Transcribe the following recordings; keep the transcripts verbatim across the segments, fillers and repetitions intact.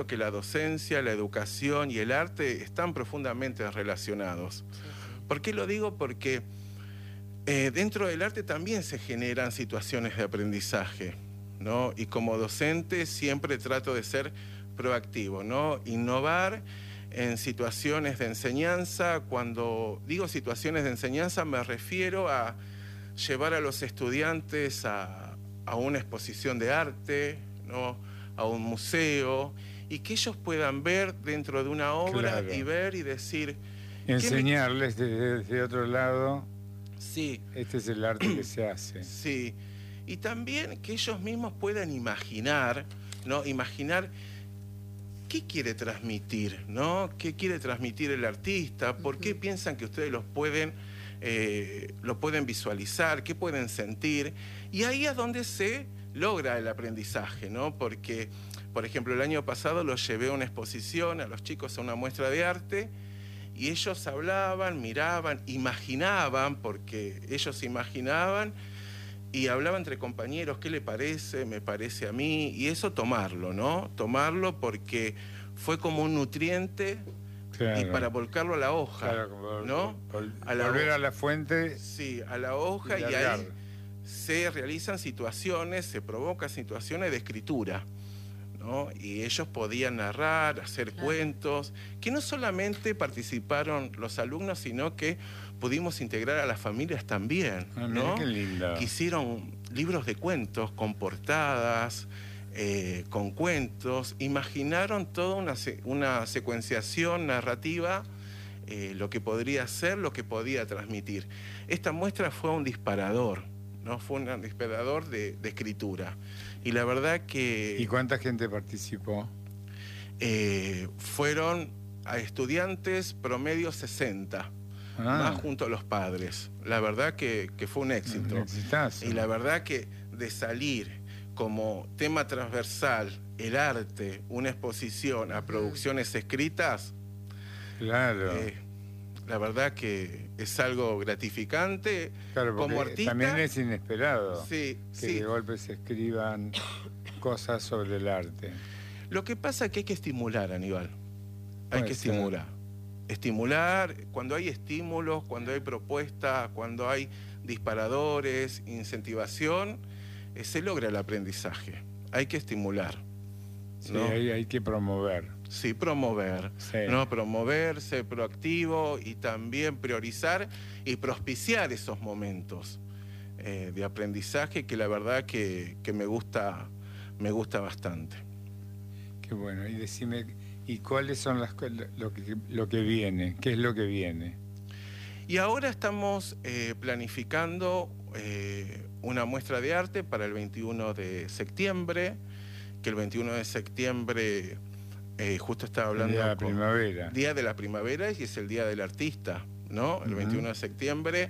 que la docencia, la educación y el arte están profundamente relacionados. Sí, sí. ¿Por qué lo digo? Porque eh, dentro del arte también se generan situaciones de aprendizaje, ¿no? Y como docente siempre trato de ser proactivo, ¿no? Innovar en situaciones de enseñanza. Cuando digo situaciones de enseñanza me refiero a llevar a los estudiantes a, a una exposición de arte, ¿no? A un museo, y que ellos puedan ver dentro de una obra, claro, y ver y decir... Enseñarles me... desde, desde otro lado, sí, este es el arte que se hace. Sí, y también que ellos mismos puedan imaginar, ¿no? Imaginar qué quiere transmitir, ¿no? ¿Qué quiere transmitir el artista? ¿Por qué piensan que ustedes los pueden, eh, lo pueden visualizar? ¿Qué pueden sentir? Y ahí es donde se logra el aprendizaje, ¿no? Porque, por ejemplo, el año pasado los llevé a una exposición, a los chicos a una muestra de arte, y ellos hablaban, miraban, imaginaban, porque ellos imaginaban, y hablaba entre compañeros, ¿qué le parece? Me parece a mí, y eso tomarlo, ¿no? Tomarlo porque fue como un nutriente, claro, y para volcarlo a la hoja, claro, ¿no? Vol a la volver a la fuente. Sí, a la hoja, y, y ahí se realizan situaciones, se provocan situaciones de escritura, ¿no? Y ellos podían narrar, hacer, claro, cuentos, que no solamente participaron los alumnos, sino que pudimos integrar a las familias también, ah, ¿no? Qué lindo. Que hicieron libros de cuentos con portadas, eh, con cuentos, imaginaron toda una, una secuenciación narrativa, eh, lo que podría ser, lo que podía transmitir. Esta muestra fue un disparador, ¿no? Fue un disparador de, de escritura. Y la verdad que... ¿Y cuánta gente participó? Eh, fueron a estudiantes promedio sesenta, ah, más junto a los padres. La verdad que, que fue un éxito. Un exitazo. Y la verdad que de salir como tema transversal el arte, una exposición a producciones escritas, claro. Eh, la verdad que es algo gratificante. Claro, porque como artista, también es inesperado, sí, que sí, de golpe se escriban cosas sobre el arte. Lo que pasa es que hay que estimular, Aníbal. Hay Puede que ser. estimular. Estimular, cuando hay estímulos, cuando hay propuestas, cuando hay disparadores, incentivación, eh, se logra el aprendizaje. Hay que estimular, Sí, ¿no? hay, hay que promover. Sí, promover, sí. ¿no? Promover, ser proactivo y también priorizar y propiciar esos momentos eh, de aprendizaje que la verdad que, que me gusta, me gusta bastante. Qué bueno. Y decime, ¿y cuáles son las lo que, lo que viene? ¿Qué es lo que viene? Y ahora estamos eh, planificando eh, una muestra de arte para el veintiuno de septiembre, que el veintiuno de septiembre... Eh, justo estaba hablando... Día de la con, primavera. Día de la primavera, y es el Día del Artista, ¿no? El uh-huh. veintiuno de septiembre,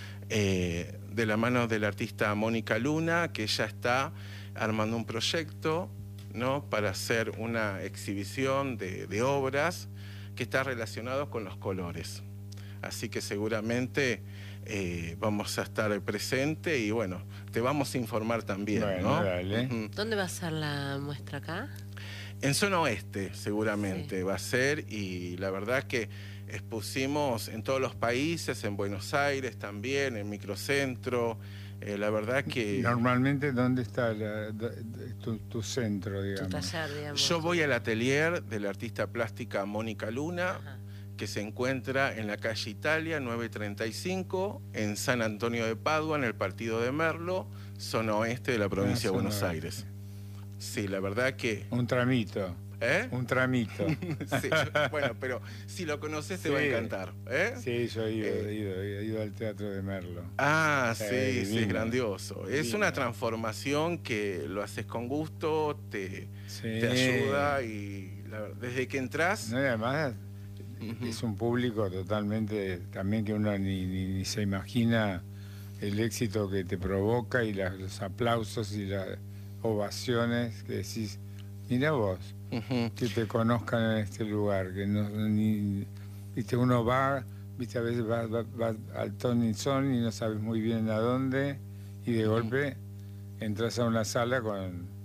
eh, de la mano del artista Mónica Luna, que ella está armando un proyecto, ¿no? Para hacer una exhibición de, de obras que está relacionado con los colores. Así que seguramente eh, vamos a estar presentes y bueno, te vamos a informar también, bueno, ¿no? Dale. Uh-huh. ¿Dónde va a ser la muestra acá? En zona oeste, seguramente, sí, va a ser, y la verdad es que expusimos en todos los países, en Buenos Aires también, en Microcentro, eh, la verdad que... Normalmente, ¿dónde está la, tu, tu centro, digamos? Tu taller, digamos. Yo voy al atelier de la artista plástica Mónica Luna, ajá, que se encuentra en la calle Italia, nueve treinta y cinco, en San Antonio de Padua, en el partido de Merlo, zona oeste de la provincia ah, de Buenos oeste. Aires. Sí, la verdad que... Un tramito. ¿Eh? Un tramito. Sí, yo, bueno, pero si lo conoces te sí. va a encantar. ¿eh? Sí, yo he ido, eh. he, ido, he ido al Teatro de Merlo. Ah, sí, eh, sí, es grandioso. Divino. Es una transformación que lo haces con gusto, te, sí. te ayuda y la, desde que entras... No, y además uh-huh. es un público totalmente, también que uno ni, ni, ni se imagina el éxito que te provoca y la, los aplausos y las ovaciones que decís, mira vos, uh-huh. que te conozcan en este lugar, que no, ni, viste, uno va, viste, a veces va, va, va al ton y son y no sabes muy bien a dónde, y de uh-huh. golpe entras a una sala con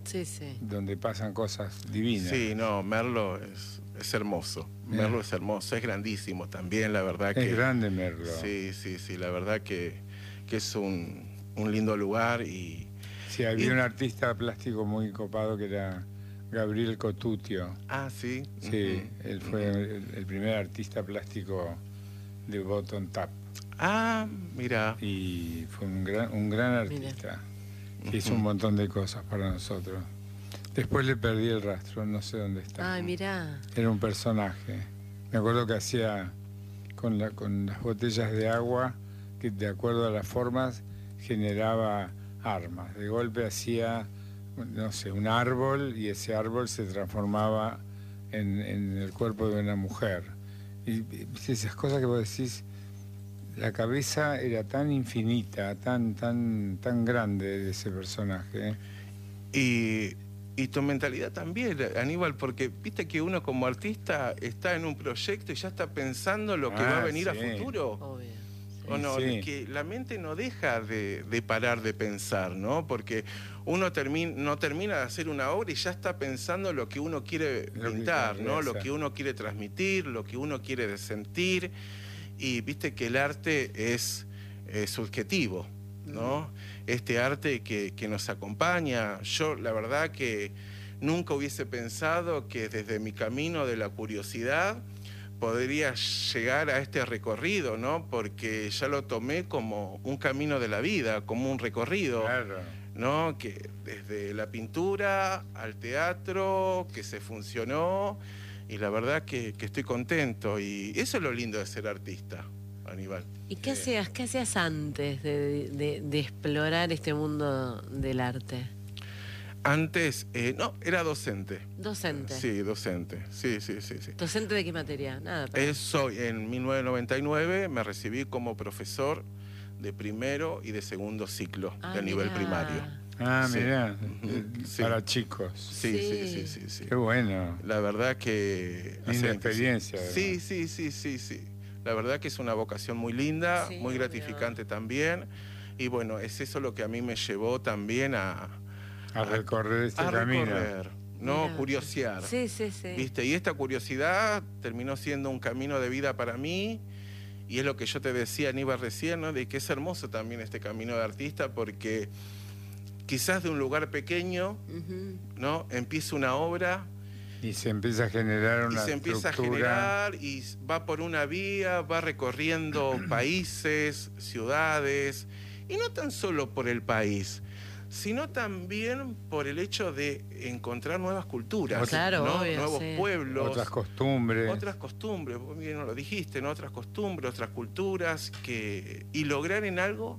Sí, sí. donde pasan cosas divinas. Sí, no, Merlo es, es hermoso. Bien. Merlo es hermoso, es grandísimo también, la verdad que... Es grande Merlo. Sí, sí, sí, la verdad que, que es un, un lindo lugar y... Sí, había y- un artista plástico muy copado que era Gabriel Cotutio. Ah, sí. Sí, Ujú, él fue ujú. el, el primer artista plástico de Bottom Tap. Ah, mira. Y fue un gran, un gran Mira. artista. Que hizo un montón de cosas para nosotros. Después le perdí el rastro, no sé dónde está. Ay, mirá. Era un personaje. Me acuerdo que hacía con, la, con las botellas de agua, que de acuerdo a las formas generaba armas. De golpe hacía, no sé, un árbol y ese árbol se transformaba en, en el cuerpo de una mujer. Y, y esas cosas que vos decís, la cabeza era tan infinita, tan, tan, tan grande de ese personaje. Y, y tu mentalidad también, Aníbal, porque viste que uno como artista está en un proyecto y ya está pensando lo que Ah, va a venir sí. a futuro. Obvio. ¿O no? Sí. Que la mente no deja de, de parar de pensar, ¿no? Porque uno termina, no termina de hacer una obra y ya está pensando lo que uno quiere Lo que pintar, quiere ¿no? Lo hacer. que uno quiere transmitir, lo que uno quiere sentir. Y viste que el arte es, es subjetivo, ¿no? Este arte que, que nos acompaña. Yo, la verdad que nunca hubiese pensado que desde mi camino de la curiosidad podría llegar a este recorrido, ¿no? Porque ya lo tomé como un camino de la vida, como un recorrido, Claro. ¿no? Que desde la pintura al teatro, que se funcionó, y la verdad que, que estoy contento. Y eso es lo lindo de ser artista, Aníbal. ¿Y qué Eh, hacías, qué hacías antes de, de- de explorar este mundo del arte? Antes, eh, no, era docente. Docente. Sí, docente. Sí, sí, sí, sí. ¿Docente de qué materia? Nada. pero- Eh, soy, en mil novecientos noventa y nueve me recibí como profesor de primero y de segundo ciclo Ah, de nivel mirá. primario. Ah, Sí. mirá, Ujú, eh, sí. para chicos. Sí, sí, sí, Sí. sí, sí. Qué bueno. La verdad que... Linda hace veinticinco experiencia, Sí, además. sí, sí, sí, sí. La verdad que es una vocación muy linda, Sí, muy obvio. gratificante también. Y bueno, es eso lo que a mí me llevó también a... A recorrer este a camino. recorrer, ¿no? Mirá. Curiosear. Sí, sí, sí. ¿Viste? Y esta curiosidad terminó siendo un camino de vida para mí. Y es lo que yo te decía, Aníbal, recién, ¿no? De que es hermoso también este camino de artista porque quizás de un lugar pequeño, Ujú. ¿no? Empieza una obra Y se empieza a generar y una se empieza a estructura. generar y va por una vía, va recorriendo países, ciudades, y no tan solo por el país, sino también por el hecho de encontrar nuevas culturas, Claro, ¿no? obvio, Nuevos sí. pueblos. Otras costumbres. Otras costumbres, vos bien lo dijiste, ¿no? Otras costumbres, otras culturas, que, y lograr en algo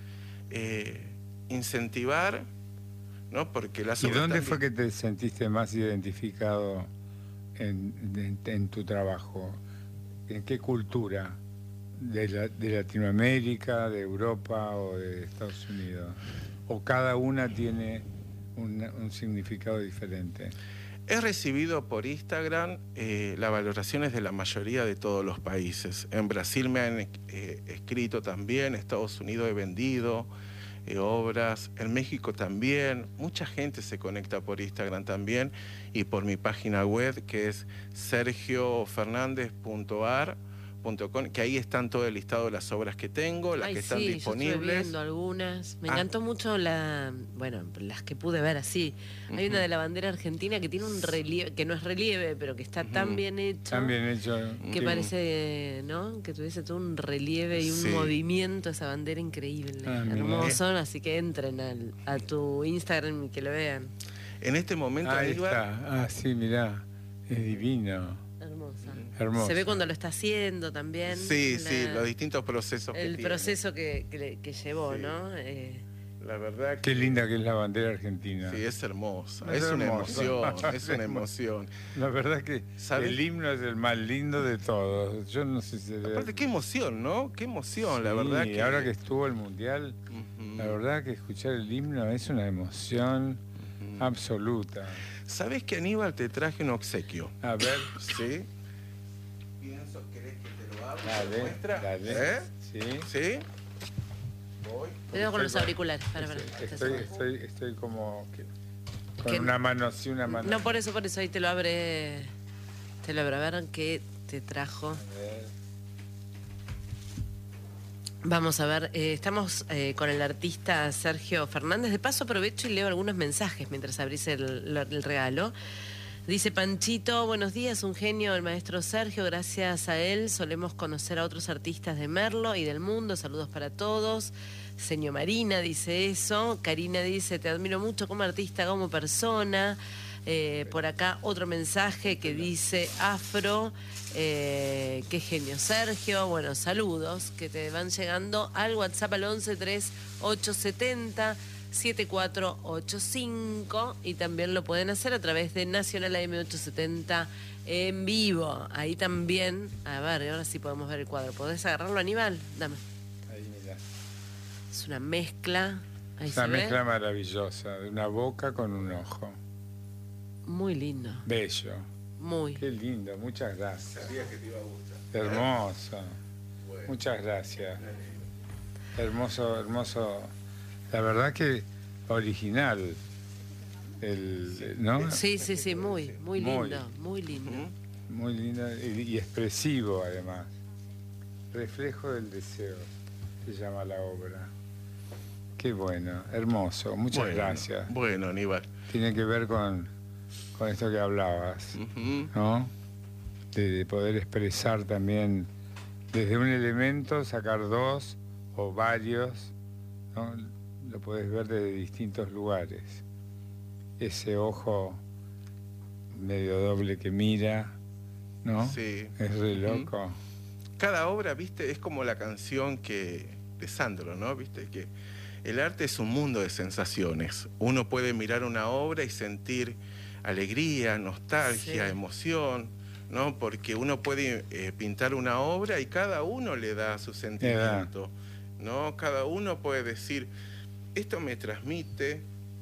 eh, incentivar, ¿no? Porque las ¿Y obras dónde también- fue que te sentiste más identificado en, en- en tu trabajo? ¿En qué cultura? ¿De, la- de Latinoamérica, de Europa o de Estados Unidos? ¿O cada una tiene un, un significado diferente? He recibido por Instagram eh, las valoraciones de la mayoría de todos los países. En Brasil me han eh, escrito también, en Estados Unidos he vendido eh, obras, en México también. Mucha gente se conecta por Instagram también y por mi página web que es sergio fernandez punto ar punto com, que ahí están todo el listado de las obras que tengo, las Ay, que están sí, yo disponibles. estuve viendo algunas. Me Ah. encantó mucho la, bueno, las que pude ver así. Hay una Ujú. de la bandera argentina que tiene un relieve, que no es relieve, pero que está Ujú. tan bien hecho. Tan bien hecho. Que Sí. parece, ¿no? Que tuviese todo un relieve y un Sí. movimiento, esa bandera increíble. Ah, mirá. Hermoso, así que entren al, a tu Instagram y que lo vean. En este momento, Ahí Aníbal, está. Ah, sí, mirá. Es divino. Hermosa. Hermoso. Se ve cuando lo está haciendo también. sí, la- sí, los distintos procesos que El tiene. proceso que, que, le- que llevó, Sí. ¿no? Eh, La verdad que... Qué linda que es la bandera argentina. Sí, es hermosa, Es es, una hermosa. emoción, es una emoción. La verdad que ¿Sabes? el himno es el más lindo de todos. Yo no sé si... Aparte, qué emoción, ¿no? Qué emoción, la Sí, verdad que... ahora que estuvo el Mundial, Ujú, la verdad que escuchar el himno es una emoción ujú. absoluta. ¿Sabés que, Aníbal, te traje un obsequio? A ver, ¿Sí? Pienso, ¿querés que te lo abra? ¿Te lo dale, muestra? dale. ¿Eh? Sí. ¿Sí? Voy. cuidado con los Estoy- auriculares. Para, para, Estoy, estoy, estoy, estoy como, que- Con que- una mano sí, una mano. No, por eso, por eso, ahí te lo abre. Te lo abre. A ver qué te trajo. A ver. Vamos a ver, eh, estamos eh, con el artista Sergio Fernández. De paso aprovecho y leo algunos mensajes mientras abrís el, el regalo. Dice Panchito, buenos días, un genio el maestro Sergio, gracias a él solemos conocer a otros artistas de Merlo y del mundo, saludos para todos. Señor Marina dice eso, Karina dice, te admiro mucho como artista, como persona. Eh, por acá otro mensaje que dice Afro, eh, qué genio Sergio, bueno, saludos que te van llegando al WhatsApp al once tres ocho setenta siete cuatro ocho cinco y también lo pueden hacer a través de Nacional A M ochocientos setenta en vivo. Ahí también, a ver, ahora sí podemos ver el cuadro. ¿Podés agarrarlo, Aníbal? Dame. Ahí, mira. Es una mezcla. Ahí Es se una ve. mezcla maravillosa, de una boca con un ojo. Muy lindo. Bello. Muy. Qué lindo, muchas gracias. Sabía que te iba a gustar. Hermoso. Bueno. Muchas gracias. Hermoso, hermoso. La verdad que original. El, ¿no? Sí, sí, sí, muy, muy Muy. lindo, muy lindo. Ujú. Muy lindo y, y expresivo además. Reflejo del deseo, se llama la obra. Qué bueno, hermoso, muchas Bueno, gracias. Bueno, Aníbal. Tiene que ver con, con esto que hablabas, Ujú. ¿no? De, de poder expresar también desde un elemento, sacar dos o varios, ¿no? Lo puedes ver desde distintos lugares. Ese ojo medio doble que mira, ¿no? Sí. Es re Ujú. loco. Cada obra, viste, es como la canción que de Sandro, ¿no? Viste que el arte es un mundo de sensaciones. Uno puede mirar una obra y sentir alegría, nostalgia, Sí. emoción, ¿no? Porque uno puede eh, pintar una obra y cada uno le da su sentimiento, ¿no? Cada uno puede decir, esto me transmite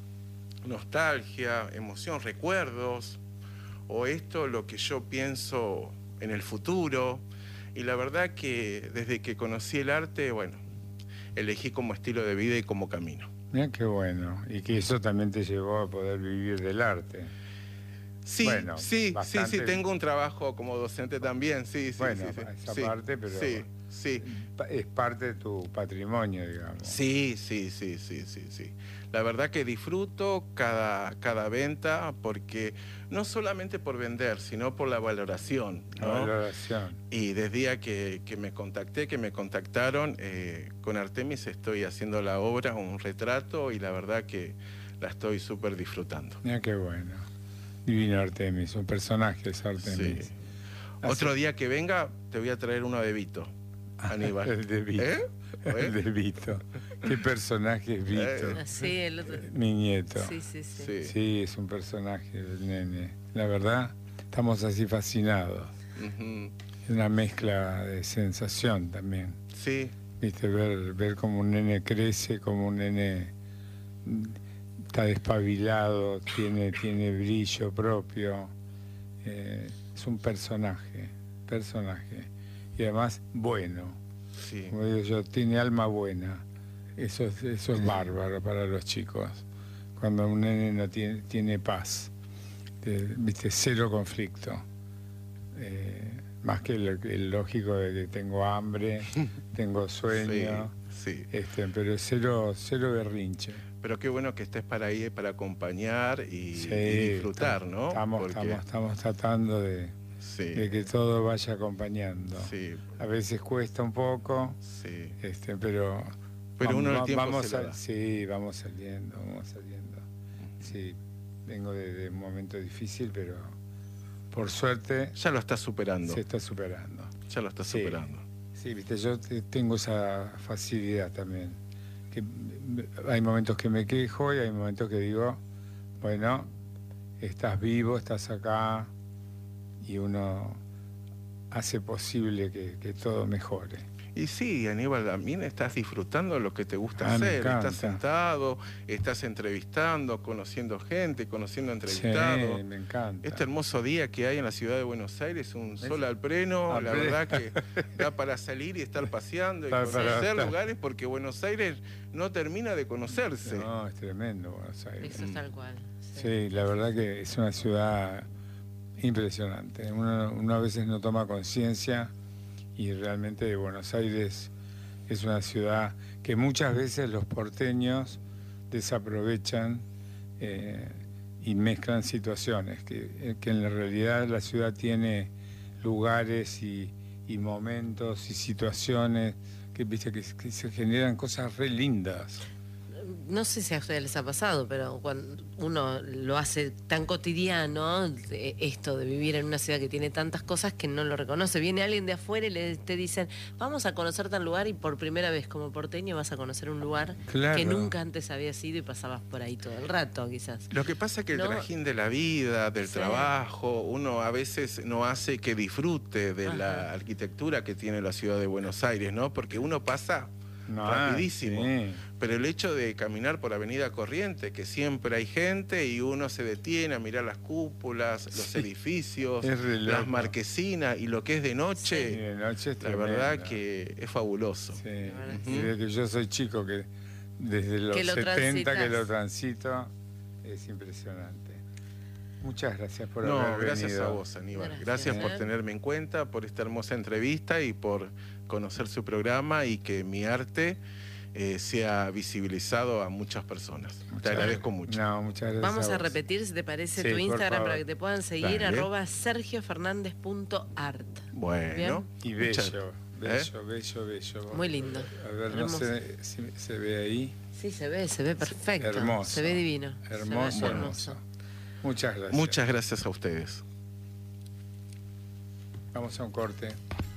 nostalgia, emoción, recuerdos, o esto lo que yo pienso en el futuro. Y la verdad que desde que conocí el arte, bueno, elegí como estilo de vida y como camino. Mira qué bueno. Y que eso también te llevó a poder vivir del arte. Sí, Bueno, sí, bastante- sí, sí, tengo un trabajo como docente también, sí, sí, Bueno, sí, sí. esa sí, parte, pero- Sí, sí. Pa- Es parte de tu patrimonio, digamos. Sí, sí, sí, sí, sí, sí. La verdad que disfruto cada, cada venta porque no solamente por vender, sino por la valoración, La ¿no? valoración. Y desde el día que, que me contacté, que me contactaron, eh, con Artemis estoy haciendo la obra, un retrato, y la verdad que la estoy súper disfrutando. Mira qué bueno. Divino Artemis, un personaje es Artemis. Sí. Así- Otro día que venga, te voy a traer uno de Vito, Aníbal. El de Vito. ¿Eh? El ¿Eh? de Vito. ¿Qué personaje es Vito? Eh. Así, el otro. Mi nieto. Sí, sí, sí. Sí. Sí, es un personaje el nene. La verdad, estamos así fascinados. Ujú. Es una mezcla de sensación también. Sí, Viste, ver, ver cómo un nene crece, como un nene mm, está despabilado, tiene, tiene brillo propio. Eh, es un personaje, personaje. Y además bueno. sí. Como digo yo, tiene alma buena. Eso es, eso es bárbaro para los chicos. Cuando un nene no tiene, tiene paz, de- viste, cero conflicto. Eh, más que el, el lógico de que tengo hambre, tengo sueño, Sí, sí. este, pero cero, cero berrinche. Pero qué bueno que estés para ahí, para acompañar y, Sí, y disfrutar, estamos- ¿no? Estamos, Porque- estamos, estamos tratando de, Sí, de que todo vaya acompañando. sí, A veces cuesta un poco, sí. este, pero Pero uno en el va- tiempo vamos se lo a- da. sí, vamos saliendo, vamos saliendo. Sí, vengo de, de un momento difícil, pero por suerte Ya lo estás superando, se está superando. ya lo estás Sí. superando. Sí, viste, yo te- tengo esa facilidad también. Que mm, hay momentos que me quejo y hay momentos que digo, bueno, estás vivo, estás acá y uno hace posible que, que todo mejore. Y sí, Aníbal, también estás disfrutando lo que te gusta Ah, me hacer. encanta. Estás sentado, estás entrevistando, conociendo gente, conociendo entrevistados. Sí, me encanta. Este hermoso día que hay en la ciudad de Buenos Aires, un ¿Ves? sol al pleno, Al la pleno. verdad que da para salir y estar paseando y Da para conocer estar. lugares, porque Buenos Aires no termina de conocerse. No, es tremendo Buenos Aires. Eso es tal cual. Sí, la verdad que es una ciudad impresionante. Uno, uno a veces no toma conciencia y realmente Buenos Aires es una ciudad que muchas veces los porteños desaprovechan eh, y mezclan situaciones, que, que en la realidad la ciudad tiene lugares y, y momentos y situaciones que, viste, que, que se generan cosas re lindas. No sé si a ustedes les ha pasado, pero cuando uno lo hace tan cotidiano, de esto de vivir en una ciudad que tiene tantas cosas que no lo reconoce. Viene alguien de afuera y le, te dicen, vamos a conocer tal lugar, y por primera vez como porteño vas a conocer un lugar Claro. que nunca antes habías ido y pasabas por ahí todo el rato, quizás. Lo que pasa es que el No. trajín de la vida, del Sí. trabajo, uno a veces no hace que disfrute de Ajá. la arquitectura que tiene la ciudad de Buenos Aires, ¿no? Porque uno pasa No, rapidísimo. sí. Pero el hecho de caminar por Avenida Corrientes, que siempre hay gente y uno se detiene a mirar las cúpulas, los Sí. edificios, Es re las loco. marquesinas y lo que es de Y noche, de noche es la verdad tremendo. que es fabuloso. Sí, verdad y que sí. desde que yo soy chico, que desde los Que lo setenta que transitas. lo transito, es impresionante. Muchas gracias por No, haber gracias venido. a vos, Aníbal. Gracias, Gracias, por ¿eh? tenerme en cuenta, por esta hermosa entrevista y por conocer su programa y que mi arte eh, sea visibilizado a muchas personas. Muchas Te agradezco mucho. No, muchas gracias. Vamos a vos. repetir, si te parece, Sí, tu por Instagram favor. para que te puedan seguir, Dale. arroba sergio fernández punto art. Bueno. Y muchas- bello, bello, bello, bello. Muy lindo. A ver, no Hermoso. sé si se ve ahí. Sí, se ve, se ve perfecto. Hermoso. Se ve divino. Se ve Hermoso, hermoso. hermoso. Muchas gracias. Muchas gracias a ustedes. Vamos a un corte.